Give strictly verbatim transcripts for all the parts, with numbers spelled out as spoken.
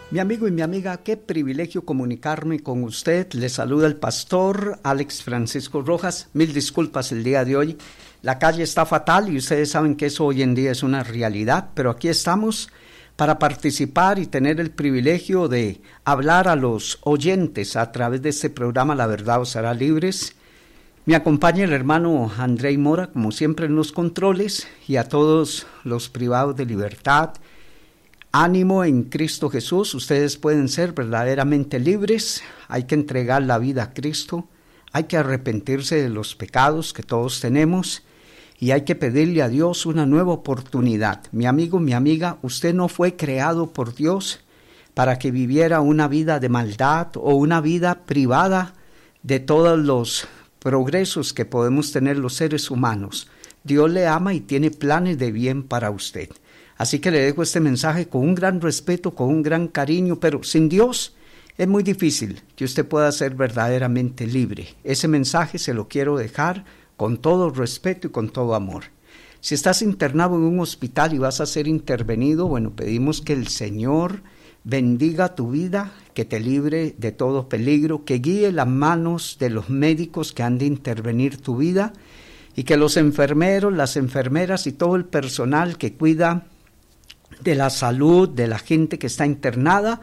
Mi amigo y mi amiga, qué privilegio comunicarme con usted. Le saluda el pastor Alex Francisco Rojas. Mil disculpas el día de hoy. La calle está fatal y ustedes saben que eso hoy en día es una realidad, pero aquí estamos para participar y tener el privilegio de hablar a los oyentes a través de este programa La Verdad os hará libres. Me acompaña el hermano Andrei Mora, como siempre en los controles, y a todos los privados de libertad. Ánimo en Cristo Jesús, ustedes pueden ser verdaderamente libres, hay que entregar la vida a Cristo, hay que arrepentirse de los pecados que todos tenemos y hay que pedirle a Dios una nueva oportunidad. Mi amigo, mi amiga, usted no fue creado por Dios para que viviera una vida de maldad o una vida privada de todos los progresos que podemos tener los seres humanos. Dios le ama y tiene planes de bien para usted. Así que le dejo este mensaje con un gran respeto, con un gran cariño, pero sin Dios es muy difícil que usted pueda ser verdaderamente libre. Ese mensaje se lo quiero dejar con todo respeto y con todo amor. Si estás internado en un hospital y vas a ser intervenido, bueno, pedimos que el Señor bendiga tu vida, que te libre de todo peligro, que guíe las manos de los médicos que han de intervenir tu vida y que los enfermeros, las enfermeras y todo el personal que cuida de la salud de la gente que está internada,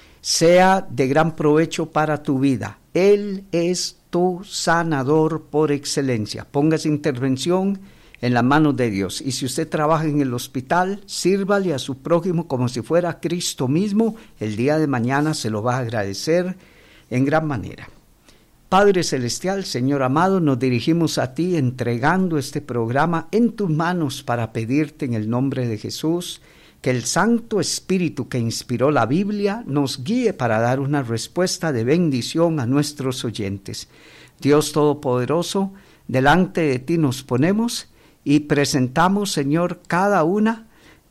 sea de gran provecho para tu vida. Él es tu sanador por excelencia. Ponga esa intervención en las manos de Dios. Y si usted trabaja en el hospital, sírvale a su prójimo como si fuera Cristo mismo. El día de mañana se lo va a agradecer en gran manera. Padre Celestial, Señor amado, nos dirigimos a ti entregando este programa en tus manos para pedirte en el nombre de Jesús que el Santo Espíritu que inspiró la Biblia nos guíe para dar una respuesta de bendición a nuestros oyentes. Dios Todopoderoso, delante de ti nos ponemos y presentamos, Señor, cada una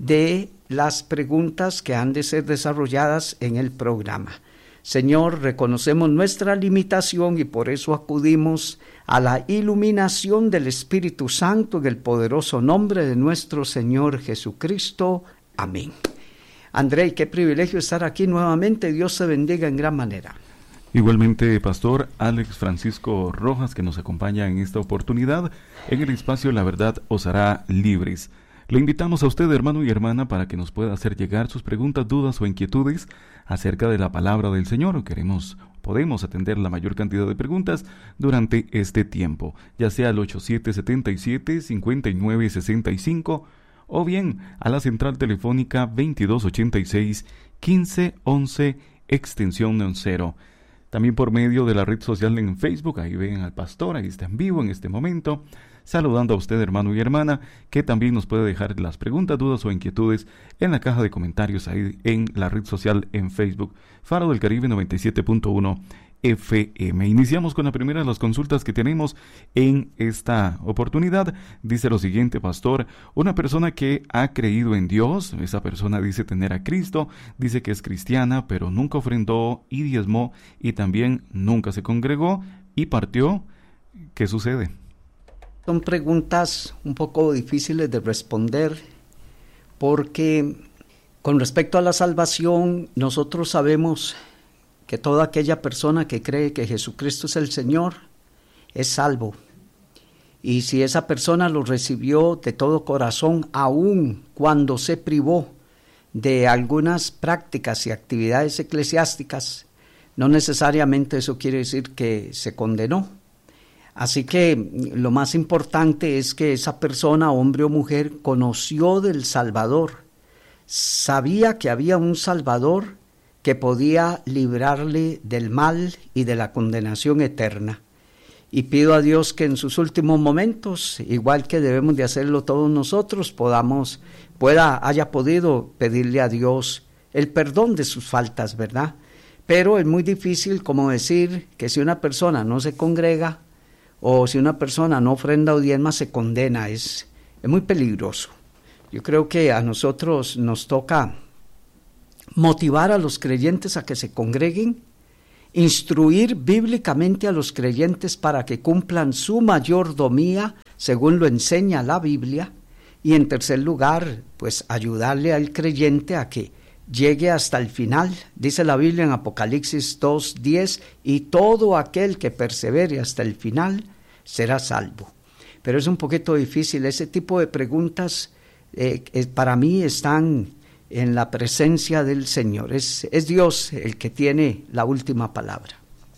de las preguntas que han de ser desarrolladas en el programa. Señor, reconocemos nuestra limitación y por eso acudimos a la iluminación del Espíritu Santo en el poderoso nombre de nuestro Señor Jesucristo. Amén. Andrei, qué privilegio estar aquí nuevamente. Dios te bendiga en gran manera. Igualmente, pastor Alex Francisco Rojas, que nos acompaña en esta oportunidad en el espacio La Verdad os hará libres. Le invitamos a usted, hermano y hermana, para que nos pueda hacer llegar sus preguntas, dudas o inquietudes acerca de la palabra del Señor. Queremos, podemos atender la mayor cantidad de preguntas durante este tiempo, ya sea al ocho siete siete siete, cinco nueve seis cinco o bien a la central telefónica veintidós ochenta y seis, quince once, extensión cero. También por medio de la red social en Facebook, ahí ven al pastor, ahí está en vivo en este momento, saludando a usted, hermano y hermana, que también nos puede dejar las preguntas, dudas o inquietudes en la caja de comentarios ahí en la red social en Facebook, Faro del Caribe noventa y siete punto uno F M. Iniciamos con la primera de las consultas que tenemos en esta oportunidad. Dice lo siguiente, pastor: una persona que ha creído en Dios, esa persona dice tener a Cristo, dice que es cristiana, pero nunca ofrendó y diezmó y también nunca se congregó y partió. ¿Qué sucede? Son preguntas un poco difíciles de responder porque con respecto a la salvación nosotros sabemos que toda aquella persona que cree que Jesucristo es el Señor es salvo. Y si esa persona lo recibió de todo corazón, aun cuando se privó de algunas prácticas y actividades eclesiásticas, no necesariamente eso quiere decir que se condenó. Así que lo más importante es que esa persona, hombre o mujer, conoció del Salvador, sabía que había un Salvador que podía librarle del mal y de la condenación eterna. Y pido a Dios que en sus últimos momentos, igual que debemos de hacerlo todos nosotros, podamos, pueda, haya podido pedirle a Dios el perdón de sus faltas, ¿verdad? Pero es muy difícil como decir que si una persona no se congrega o si una persona no ofrenda o diezma se condena, es, es muy peligroso. Yo creo que a nosotros nos toca motivar a los creyentes a que se congreguen, instruir bíblicamente a los creyentes para que cumplan su mayordomía según lo enseña la Biblia, y en tercer lugar, pues ayudarle al creyente a que llegue hasta el final. Dice la Biblia en Apocalipsis dos diez, y todo aquel que persevere hasta el final será salvo. Pero es un poquito difícil. Ese tipo de preguntas eh, eh, para mí están en la presencia del Señor. Es, es Dios el que tiene la última palabra.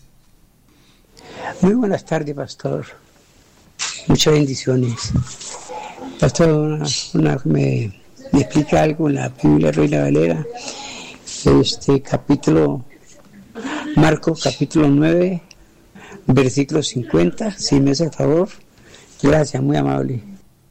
Muy buenas tardes, pastor. Muchas bendiciones. Pastor, una, una, me, me explica algo en la Biblia Reina Valera, este capítulo, Marcos capítulo nueve, versículo cincuenta, si me hace el favor. Gracias, muy amable.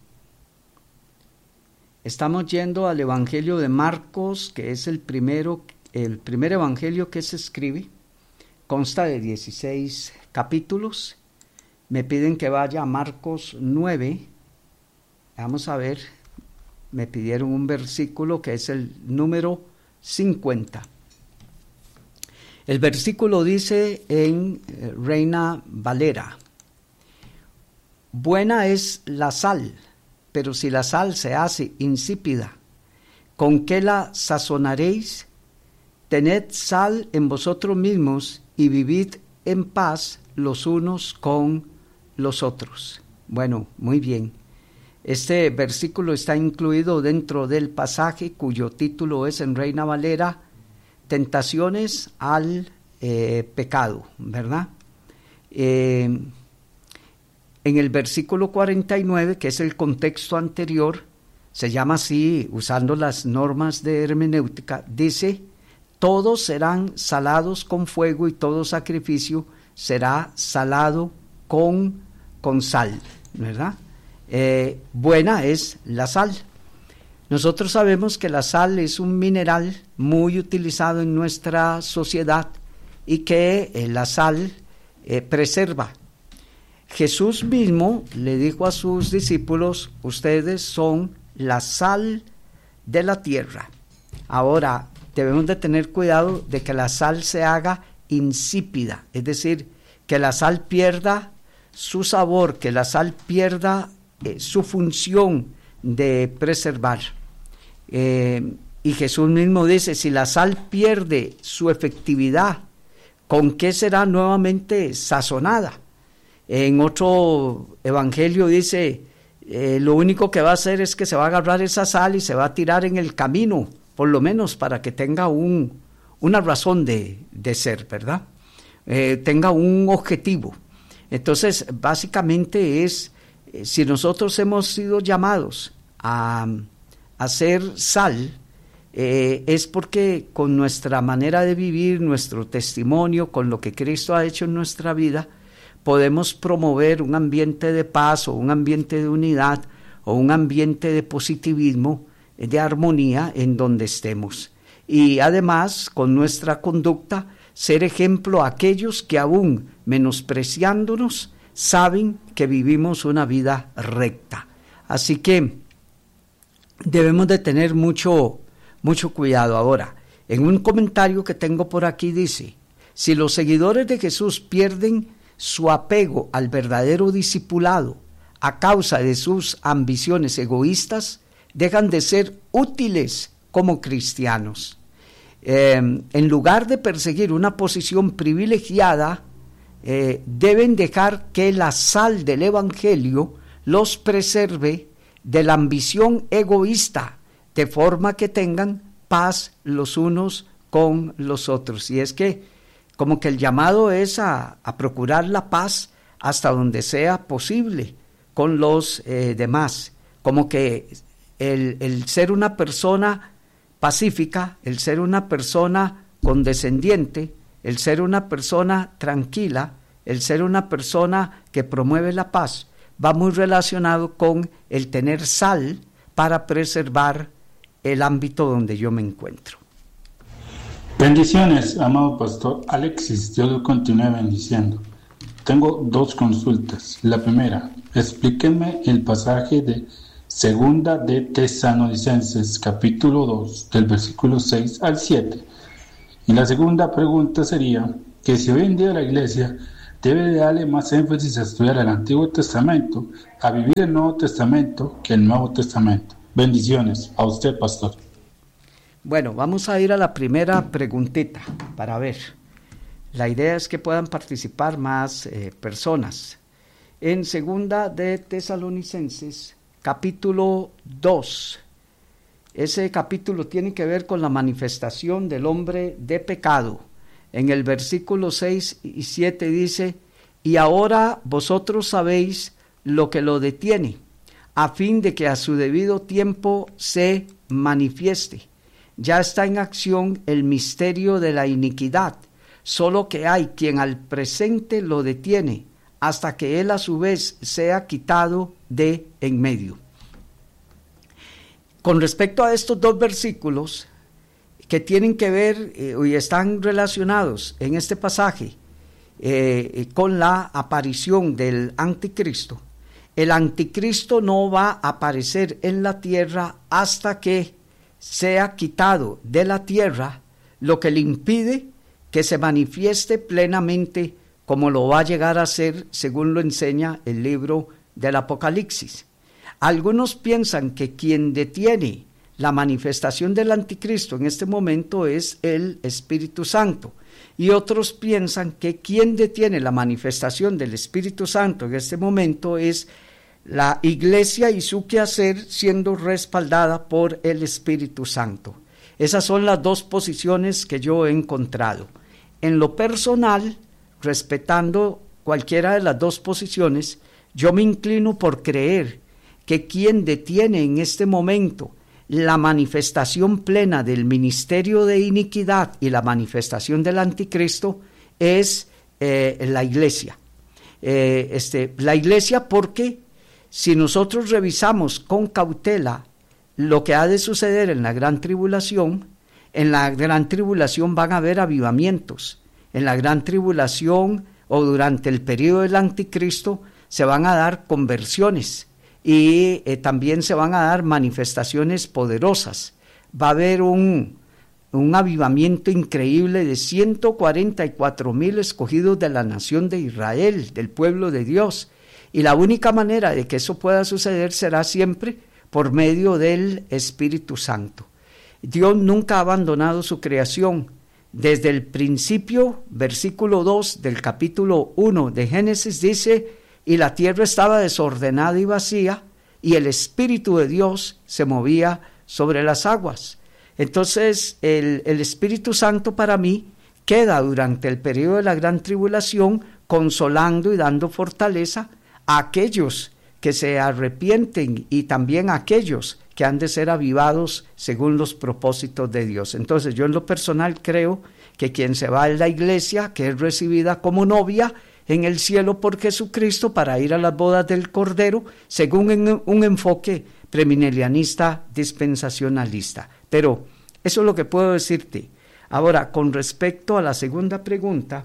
Estamos yendo al Evangelio de Marcos, que es el primero, el primer evangelio que se escribe. Consta de dieciséis capítulos. Me piden que vaya a Marcos nueve. Vamos a ver. Me pidieron un versículo que es el número cincuenta. El versículo dice en Reina Valera: buena es la sal, pero si la sal se hace insípida, ¿con qué la sazonaréis? Tened sal en vosotros mismos y vivid en paz los unos con los otros. Bueno, muy bien. Este versículo está incluido dentro del pasaje cuyo título es en Reina Valera, Tentaciones al eh, pecado, ¿verdad? Eh, En el versículo cuarenta y nueve, que es el contexto anterior, se llama así, usando las normas de hermenéutica, dice: todos serán salados con fuego y todo sacrificio será salado con, con sal, ¿verdad? Eh, buena es la sal. Nosotros sabemos que la sal es un mineral muy utilizado en nuestra sociedad y que eh, la sal eh, preserva. Jesús mismo le dijo a sus discípulos: ustedes son la sal de la tierra. Ahora, debemos de tener cuidado de que la sal se haga insípida, es decir, que la sal pierda su sabor, que la sal pierda eh, su función de preservar. Eh, y Jesús mismo dice: si la sal pierde su efectividad, ¿con qué será nuevamente sazonada? En otro evangelio dice, eh, lo único que va a hacer es que se va a agarrar esa sal y se va a tirar en el camino, por lo menos para que tenga un, una razón de, de ser, ¿verdad? Eh, tenga un objetivo. Entonces, básicamente es, eh, si nosotros hemos sido llamados a, a ser sal, eh, es porque con nuestra manera de vivir, nuestro testimonio, con lo que Cristo ha hecho en nuestra vida, podemos promover un ambiente de paz o un ambiente de unidad o un ambiente de positivismo, de armonía en donde estemos. Y además, con nuestra conducta, ser ejemplo a aquellos que aún menospreciándonos saben que vivimos una vida recta. Así que debemos de tener mucho, mucho cuidado. Ahora, en un comentario que tengo por aquí dice: si los seguidores de Jesús pierden su apego al verdadero discipulado a causa de sus ambiciones egoístas, dejan de ser útiles como cristianos. Eh, en lugar de perseguir una posición privilegiada, eh, deben dejar que la sal del Evangelio los preserve de la ambición egoísta, de forma que tengan paz los unos con los otros. Y es que como que el llamado es a, a procurar la paz hasta donde sea posible con los eh, demás, como que el, el ser una persona pacífica, el ser una persona condescendiente, el ser una persona tranquila, el ser una persona que promueve la paz, va muy relacionado con el tener sal para preservar el ámbito donde yo me encuentro. Bendiciones, amado pastor Alexis, Dios lo continúe bendiciendo. Tengo dos consultas. La primera, explíquenme el pasaje de Segunda de Tesalonicenses, capítulo dos, del versículo seis al siete. Y la segunda pregunta sería que si hoy en día la iglesia debe darle más énfasis a estudiar el Antiguo Testamento, a vivir el Nuevo Testamento que el Nuevo Testamento. Bendiciones a usted, pastor. Bueno, vamos a ir a la primera preguntita para ver. La idea es que puedan participar más eh, personas. En segunda de Tesalonicenses, capítulo dos. Ese capítulo tiene que ver con la manifestación del hombre de pecado. En el versículo seis y siete dice: y ahora vosotros sabéis lo que lo detiene, a fin de que a su debido tiempo se manifieste. Ya está en acción el misterio de la iniquidad, solo que hay quien al presente lo detiene, hasta que él a su vez sea quitado de en medio. Con respecto a estos dos versículos que tienen que ver eh, y están relacionados en este pasaje eh, con la aparición del anticristo, el anticristo no va a aparecer en la tierra hasta que sea quitado de la tierra, lo que le impide que se manifieste plenamente como lo va a llegar a ser según lo enseña el libro del Apocalipsis. Algunos piensan que quien detiene la manifestación del anticristo en este momento es el Espíritu Santo, y otros piensan que quien detiene la manifestación del Espíritu Santo en este momento es la iglesia y su quehacer siendo respaldada por el Espíritu Santo. Esas son las dos posiciones que yo he encontrado. En lo personal, respetando cualquiera de las dos posiciones, yo me inclino por creer que quien detiene en este momento la manifestación plena del ministerio de iniquidad y la manifestación del anticristo es eh, la iglesia. Eh, este, la iglesia porque si nosotros revisamos con cautela lo que ha de suceder en la gran tribulación, en la gran tribulación van a haber avivamientos. En la gran tribulación o durante el periodo del anticristo se van a dar conversiones y eh, también se van a dar manifestaciones poderosas. Va a haber un, un avivamiento increíble de ciento cuarenta y cuatro mil escogidos de la nación de Israel, del pueblo de Dios. Y la única manera de que eso pueda suceder será siempre por medio del Espíritu Santo. Dios nunca ha abandonado su creación. Desde el principio, versículo dos del capítulo uno de Génesis dice: y la tierra estaba desordenada y vacía, y el Espíritu de Dios se movía sobre las aguas. Entonces, el, el Espíritu Santo para mí queda durante el periodo de la gran tribulación, consolando y dando fortaleza a aquellos que se arrepienten y también a aquellos que han de ser avivados según los propósitos de Dios. Entonces, yo en lo personal creo que quien se va es la iglesia, que es recibida como novia en el cielo por Jesucristo para ir a las bodas del Cordero, según en un enfoque premilenialista dispensacionalista. Pero eso es lo que puedo decirte. Ahora, con respecto a la segunda pregunta,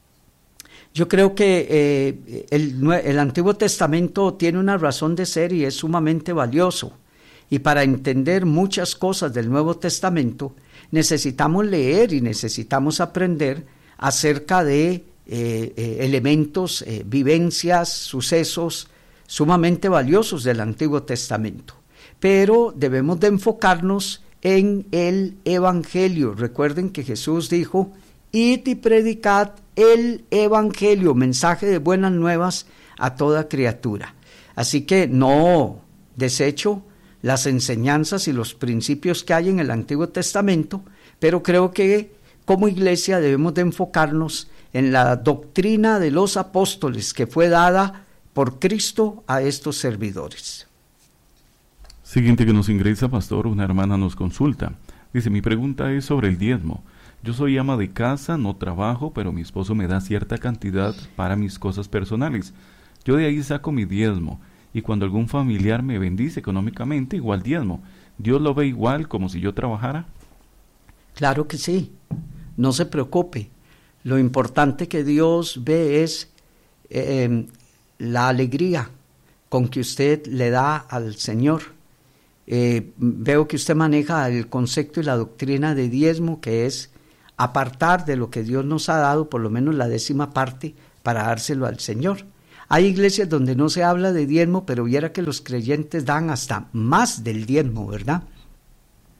yo creo que eh, el, el Antiguo Testamento tiene una razón de ser y es sumamente valioso. Y para entender muchas cosas del Nuevo Testamento, necesitamos leer y necesitamos aprender acerca de eh, eh, elementos, eh, vivencias, sucesos sumamente valiosos del Antiguo Testamento. Pero debemos de enfocarnos en el Evangelio. Recuerden que Jesús dijo: id y predicad el Evangelio, mensaje de buenas nuevas a toda criatura. Así que no desecho las enseñanzas y los principios que hay en el Antiguo Testamento, pero creo que como iglesia debemos de enfocarnos en la doctrina de los apóstoles que fue dada por Cristo a estos servidores. Siguiente que nos ingresa, pastor, una hermana nos consulta. Dice: mi pregunta es sobre el diezmo. Yo soy ama de casa, no trabajo, pero mi esposo me da cierta cantidad para mis cosas personales. Yo de ahí saco mi diezmo, y cuando algún familiar me bendice económicamente, igual diezmo. ¿Dios lo ve igual como si yo trabajara? Claro que sí, no se preocupe. Lo importante que Dios ve es eh, la alegría con que usted le da al Señor. Eh, veo que usted maneja el concepto y la doctrina de diezmo, que es apartar de lo que Dios nos ha dado, por lo menos la décima parte, para dárselo al Señor. Hay iglesias donde no se habla de diezmo, pero viera que los creyentes dan hasta más del diezmo, ¿verdad?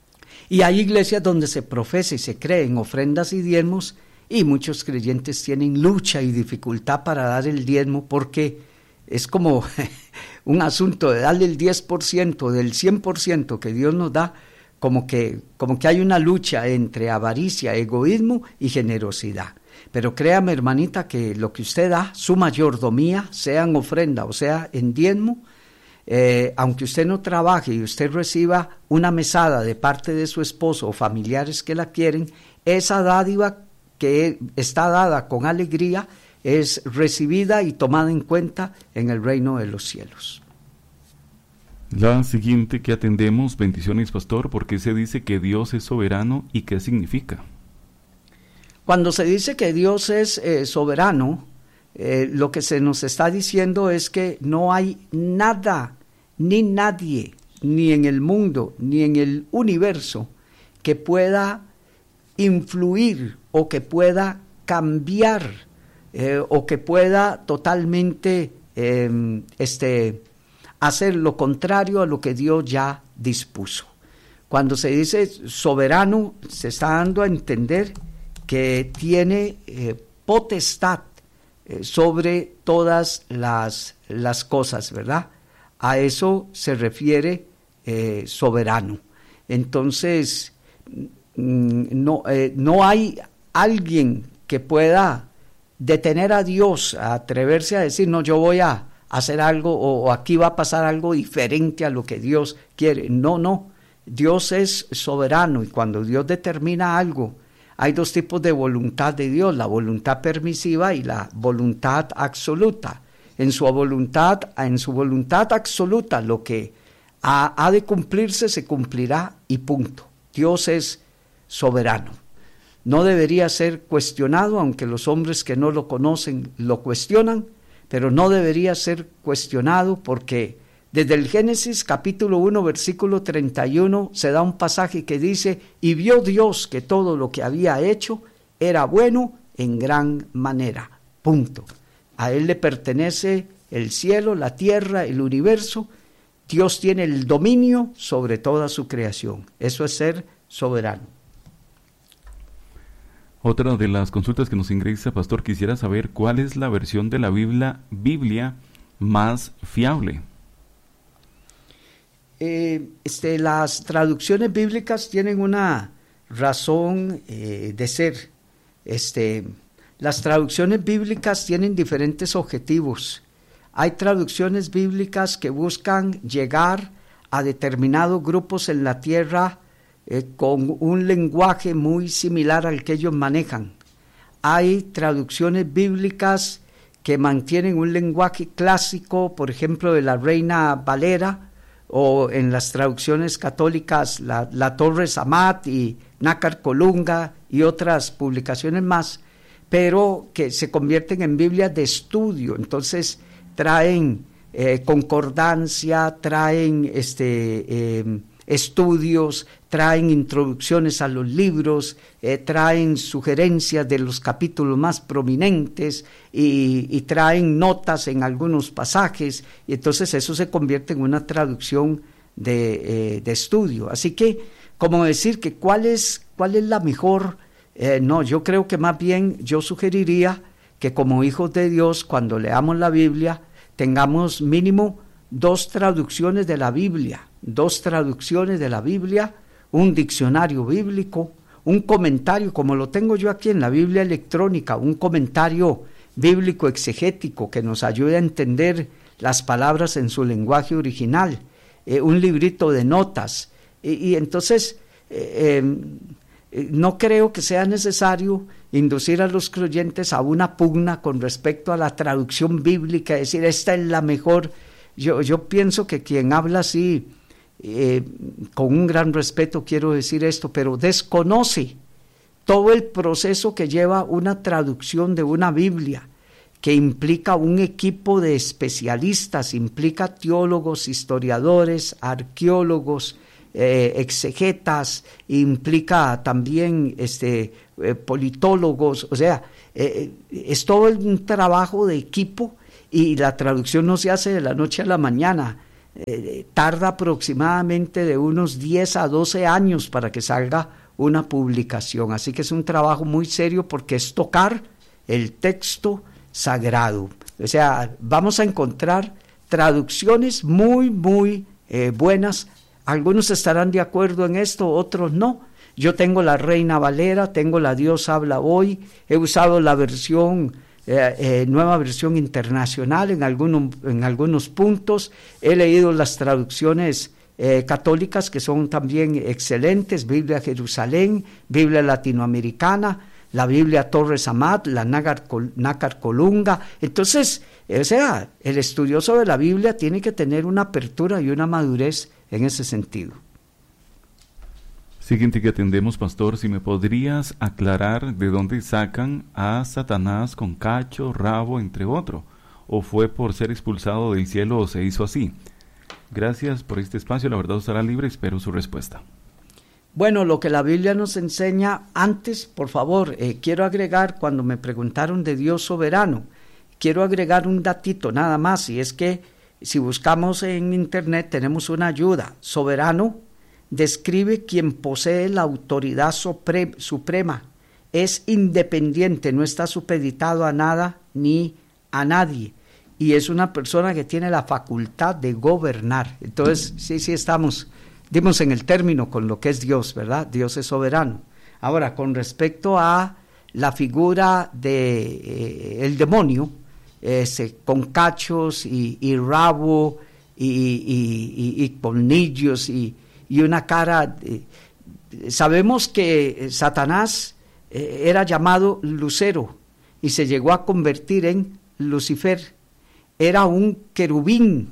Y hay iglesias donde se profesa y se cree en ofrendas y diezmos, y muchos creyentes tienen lucha y dificultad para dar el diezmo, porque es como un asunto de darle el diez por ciento del cien por ciento que Dios nos da, como que, como que hay una lucha entre avaricia, egoísmo y generosidad. Pero créame, hermanita, que lo que usted da, su mayordomía, sea en ofrenda o sea en diezmo, eh, aunque usted no trabaje y usted reciba una mesada de parte de su esposo o familiares que la quieren, esa dádiva que está dada con alegría es recibida y tomada en cuenta en el reino de los cielos. La siguiente que atendemos, bendiciones, pastor, porque se dice que Dios es soberano y qué significa. Cuando se dice que Dios es eh, soberano, eh, lo que se nos está diciendo es que no hay nada, ni nadie, ni en el mundo, ni en el universo, que pueda influir o que pueda cambiar eh, o que pueda totalmente eh, este, hacer lo contrario a lo que Dios ya dispuso. Cuando se dice soberano, se está dando a entender que tiene eh, potestad eh, sobre todas las, las cosas, ¿verdad? A eso se refiere eh, soberano. Entonces, no, eh, no hay alguien que pueda detener a Dios, a atreverse a decir, no, yo voy a hacer algo o, o aquí va a pasar algo diferente a lo que Dios quiere. No, no, Dios es soberano, y cuando Dios determina algo, hay dos tipos de voluntad de Dios, la voluntad permisiva y la voluntad absoluta. En su voluntad, en su voluntad absoluta, lo que ha, ha de cumplirse se cumplirá y punto. Dios es soberano. No debería ser cuestionado, aunque los hombres que no lo conocen lo cuestionan, pero no debería ser cuestionado porque desde el Génesis capítulo uno versículo treinta y uno se da un pasaje que dice: y vio Dios que todo lo que había hecho era bueno en gran manera. Punto. A Él le pertenece el cielo, la tierra, el universo. Dios tiene el dominio sobre toda su creación. Eso es ser soberano. Otra de las consultas que nos ingresa, pastor, quisiera saber cuál es la versión de la Biblia, Biblia más fiable. Eh, este, las traducciones bíblicas tienen una razón eh, de ser. Este, las traducciones bíblicas tienen diferentes objetivos. Hay traducciones bíblicas que buscan llegar a determinados grupos en la tierra eh, con un lenguaje muy similar al que ellos manejan. Hay traducciones bíblicas que mantienen un lenguaje clásico, por ejemplo, de la Reina Valera, o en las traducciones católicas la, la Torres Amat y Nácar Colunga y otras publicaciones más, pero que se convierten en Biblias de estudio. Entonces traen eh, concordancia, traen este, eh, estudios, traen introducciones a los libros, eh, traen sugerencias de los capítulos más prominentes y, y traen notas en algunos pasajes, y entonces eso se convierte en una traducción de, eh, de estudio. Así que, como decir que cuál es, cuál es la mejor, eh, no, yo creo que más bien yo sugeriría que como hijos de Dios, cuando leamos la Biblia, tengamos mínimo dos traducciones de la Biblia, dos traducciones de la Biblia, un diccionario bíblico, un comentario, como lo tengo yo aquí en la Biblia electrónica, un comentario bíblico exegético que nos ayude a entender las palabras en su lenguaje original, eh, un librito de notas, y, y entonces eh, eh, no creo que sea necesario inducir a los creyentes a una pugna con respecto a la traducción bíblica, decir esta es la mejor. Yo, yo pienso que quien habla así, eh, con un gran respeto quiero decir esto, pero desconoce todo el proceso que lleva una traducción de una Biblia, que implica un equipo de especialistas, implica teólogos, historiadores, arqueólogos, eh, exegetas, implica también este, eh, politólogos, o sea, eh, es todo un trabajo de equipo, y la traducción no se hace de la noche a la mañana. eh, tarda aproximadamente de unos diez a doce años para que salga una publicación. Así que es un trabajo muy serio porque es tocar el texto sagrado. O sea, vamos a encontrar traducciones muy, muy eh, buenas. Algunos estarán de acuerdo en esto, otros no. Yo tengo la Reina Valera, tengo la Dios habla hoy, he usado la versión, eh, eh, nueva versión internacional en, alguno, en algunos puntos, he leído las traducciones eh, católicas que son también excelentes, Biblia Jerusalén, Biblia Latinoamericana, la Biblia Torres Amat, la Nácar, Nácar Colunga. Entonces, o sea, el estudioso de la Biblia tiene que tener una apertura y una madurez en ese sentido. Siguiente que atendemos, pastor, si me podrías aclarar de dónde sacan a Satanás con cacho, rabo, entre otros, o fue por ser expulsado del cielo o se hizo así. Gracias por este espacio, la verdad estará libre, espero su respuesta. Bueno, lo que la Biblia nos enseña antes, por favor, eh, quiero agregar, cuando me preguntaron de Dios soberano, quiero agregar un datito nada más, y es que si buscamos en internet tenemos una ayuda. Soberano describe quien posee la autoridad supre- suprema, es independiente, no está supeditado a nada ni a nadie, y es una persona que tiene la facultad de gobernar. Entonces, sí, sí estamos, dimos en el término con lo que es Dios, ¿verdad? Dios es soberano. Ahora, con respecto a la figura de eh, el demonio, ese, con cachos y, y rabo y, y, y, y colmillos y y una cara, eh, sabemos que Satanás eh, era llamado Lucero y se llegó a convertir en Lucifer. Era un querubín,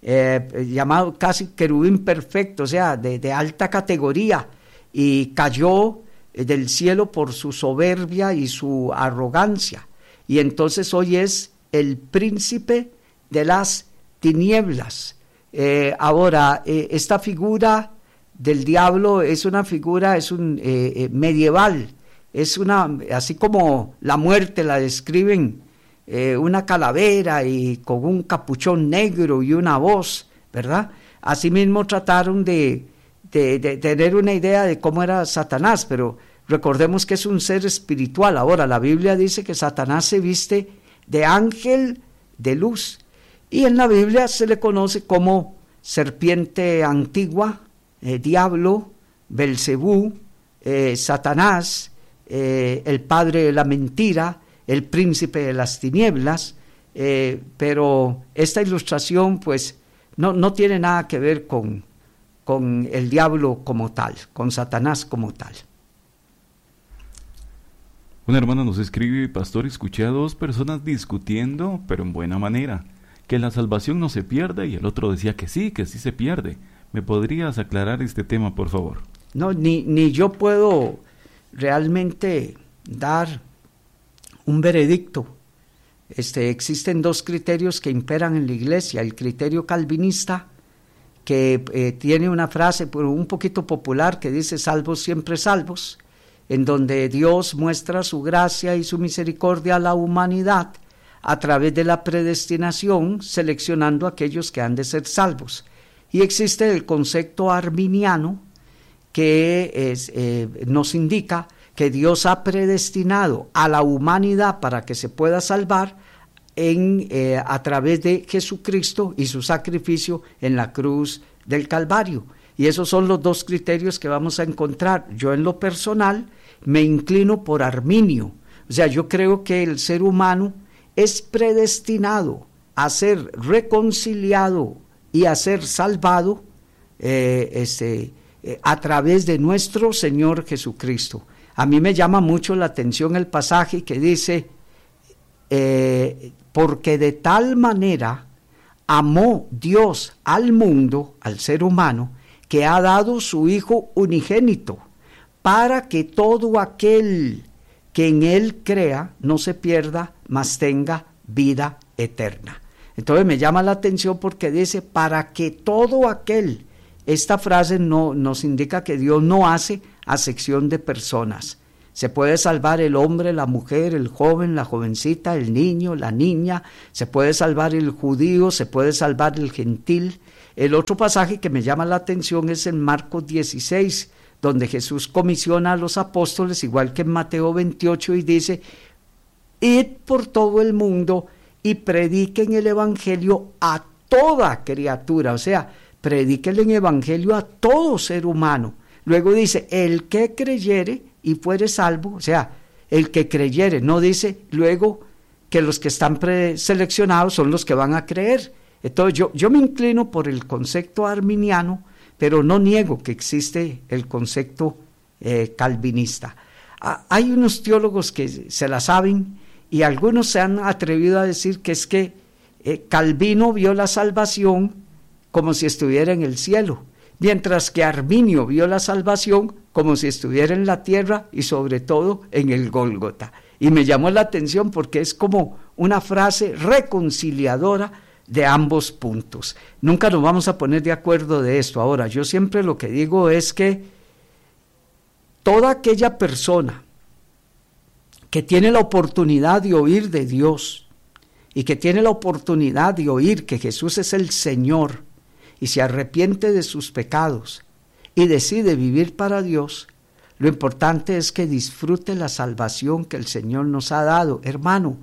eh, llamado casi querubín perfecto, o sea, de, de alta categoría, y cayó eh, del cielo por su soberbia y su arrogancia, y entonces hoy es el príncipe de las tinieblas. Eh, ahora, eh, esta figura del diablo es una figura, es un eh, eh, medieval, es una, así como la muerte la describen, eh, una calavera y con un capuchón negro y una voz, ¿verdad? Asimismo trataron de, de, de tener una idea de cómo era Satanás, pero recordemos que es un ser espiritual. Ahora, la Biblia dice que Satanás se viste de ángel de luz, y en la Biblia se le conoce como serpiente antigua, Eh, diablo, Belcebú, eh, Satanás, eh, el padre de la mentira, el príncipe de las tinieblas, eh, pero esta ilustración pues no, no tiene nada que ver con, con el diablo como tal, con Satanás como tal. Una hermana nos escribe: pastor, escuché a dos personas discutiendo, pero en buena manera, que la salvación no se pierde, y el otro decía que sí, que sí se pierde. ¿Me podrías aclarar este tema, por favor? No, ni, ni yo puedo realmente dar un veredicto. Este, existen dos criterios que imperan en la iglesia: el criterio calvinista, que eh, tiene una frase un poquito popular que dice salvos siempre salvos, en donde Dios muestra su gracia y su misericordia a la humanidad a través de la predestinación, seleccionando a aquellos que han de ser salvos. Y existe el concepto arminiano, que es, eh, nos indica que Dios ha predestinado a la humanidad para que se pueda salvar en, eh, a través de Jesucristo y su sacrificio en la cruz del Calvario. Y esos son los dos criterios que vamos a encontrar. Yo, en lo personal, me inclino por Arminio. O sea, yo creo que el ser humano es predestinado a ser reconciliado y a ser salvado eh, este, eh, a través de nuestro Señor Jesucristo. A mí me llama mucho la atención el pasaje que dice, eh, porque de tal manera amó Dios al mundo, al ser humano, que ha dado su Hijo unigénito, para que todo aquel que en Él crea no se pierda, mas tenga vida eterna. Entonces me llama la atención porque dice, para que todo aquel, esta frase no, nos indica que Dios no hace acepción de personas, Se puede salvar el hombre, la mujer, el joven, la jovencita, el niño, la niña, se puede salvar el judío, se puede salvar el gentil. El otro pasaje que me llama la atención es en Marcos dieciséis, donde Jesús comisiona a los apóstoles, igual que en Mateo veintiocho, y dice: id por todo el mundo y prediquen el evangelio a toda criatura, o sea, prediquen el evangelio a todo ser humano. Luego dice: el que creyere y fuere salvo, o sea, el que creyere, no dice luego que los que están preseleccionados son los que van a creer. Entonces yo, yo me inclino por el concepto arminiano, pero no niego que existe el concepto eh, calvinista. Ah, hay unos teólogos que se la saben y algunos se han atrevido a decir que es que eh, Calvino vio la salvación como si estuviera en el cielo, mientras que Arminio vio la salvación como si estuviera en la tierra y sobre todo en el Gólgota. Y me llamó la atención porque es como una frase reconciliadora de ambos puntos. Nunca nos vamos a poner de acuerdo de esto. Ahora, yo siempre lo que digo es que toda aquella persona que tiene la oportunidad de oír de Dios y que tiene la oportunidad de oír que Jesús es el Señor y se arrepiente de sus pecados y decide vivir para Dios, lo importante es que disfrute la salvación que el Señor nos ha dado. Hermano,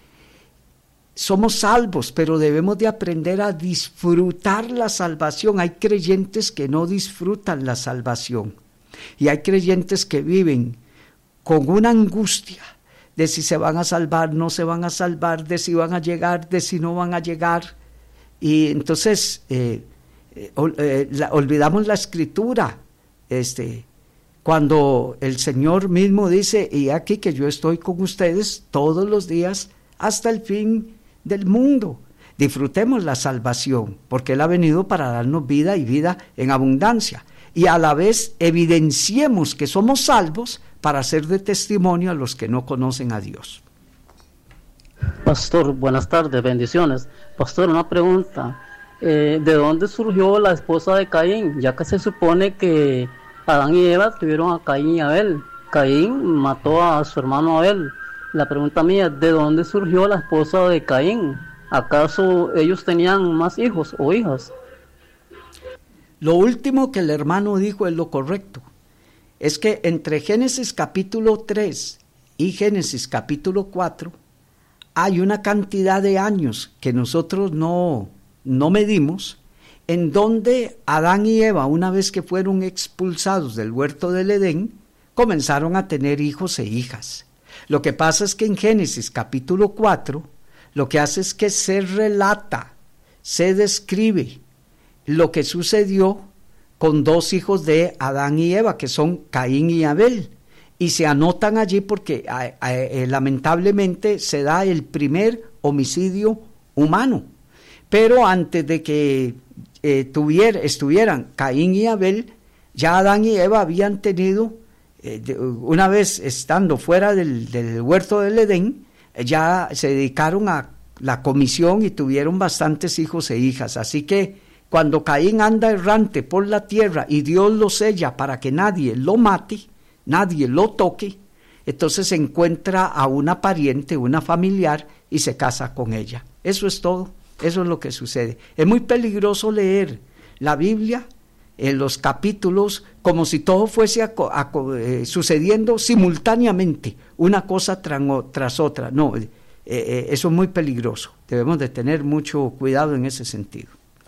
somos salvos, pero debemos de aprender a disfrutar la salvación. Hay creyentes que no disfrutan la salvación y hay creyentes que viven con una angustia de si se van a salvar, no se van a salvar, de si van a llegar, de si no van a llegar. Y entonces eh, eh, eh, la, olvidamos la Escritura, este, cuando el Señor mismo dice: y aquí que yo estoy con ustedes todos los días hasta el fin del mundo. Disfrutemos la salvación, porque Él ha venido para darnos vida y vida en abundancia, y a la vez evidenciemos que somos salvos para ser de testimonio a los que no conocen a Dios. Pastor, buenas tardes, bendiciones. Pastor, una pregunta, eh, ¿de dónde surgió la esposa de Caín? Ya que se supone que Adán y Eva tuvieron a Caín y Abel. Caín mató a su hermano Abel. La pregunta mía, ¿de dónde surgió la esposa de Caín? ¿Acaso ellos tenían más hijos o hijas? Lo último que el hermano dijo es lo correcto. Es que entre Génesis capítulo tres y Génesis capítulo cuatro hay una cantidad de años que nosotros no, no medimos, en donde Adán y Eva, una vez que fueron expulsados del huerto del Edén, comenzaron a tener hijos e hijas. Lo que pasa es que en Génesis capítulo cuatro, lo que hace es que se relata, se describe lo que sucedió con dos hijos de Adán y Eva, que son Caín y Abel, y se anotan allí porque eh, eh, lamentablemente se da el primer homicidio humano. Pero antes de que eh, tuviera, estuvieran Caín y Abel, ya Adán y Eva habían tenido, eh, de, una vez estando fuera del, del huerto del Edén, eh, ya se dedicaron a la comisión y tuvieron bastantes hijos e hijas. Así que cuando Caín anda errante por la tierra y Dios lo sella para que nadie lo mate, nadie lo toque, entonces se encuentra a una pariente, una familiar, y se casa con ella. Eso es todo, eso es lo que sucede. Es muy peligroso leer la Biblia en los capítulos como si todo fuese a, a, eh, sucediendo simultáneamente, una cosa tras, tras otra. No, eh, eh, eso es muy peligroso. Debemos de tener mucho cuidado en ese sentido.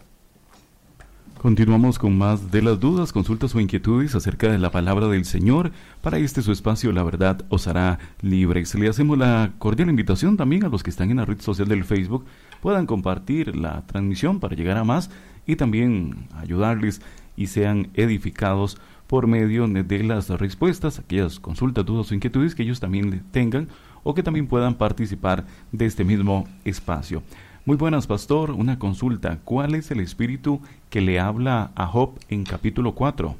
Continuamos con más de las dudas, consultas o inquietudes acerca de la palabra del Señor. Para este su espacio, La Verdad os hará libres. Le hacemos la cordial invitación también a los que están en la red social del Facebook, puedan compartir la transmisión para llegar a más y también ayudarles y sean edificados por medio de las respuestas, aquellas consultas, dudas o inquietudes que ellos también tengan o que también puedan participar de este mismo espacio. Muy buenas, pastor. Una consulta. ¿Cuál es el espíritu que le habla a Job en capítulo cuatro?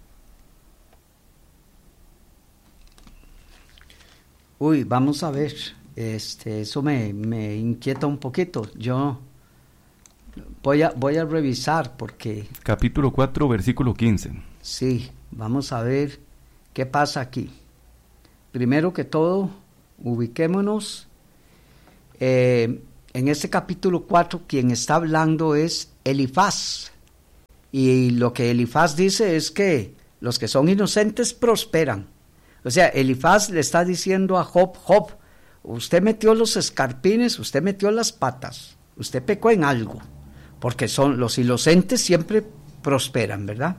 Uy, vamos a ver. Este, eso me, me inquieta un poquito. Yo voy a, voy a revisar porque... Capítulo cuatro, versículo quince. Sí, vamos a ver qué pasa aquí. primero que todo, ubiquémonos. Eh, en este capítulo cuatro, quien está hablando es Elifaz. Y lo que Elifaz dice es que los que son inocentes prosperan. O sea, Elifaz le está diciendo a Job, Job, usted metió los escarpines, usted metió las patas, usted pecó en algo, porque son los inocentes siempre prosperan, ¿verdad?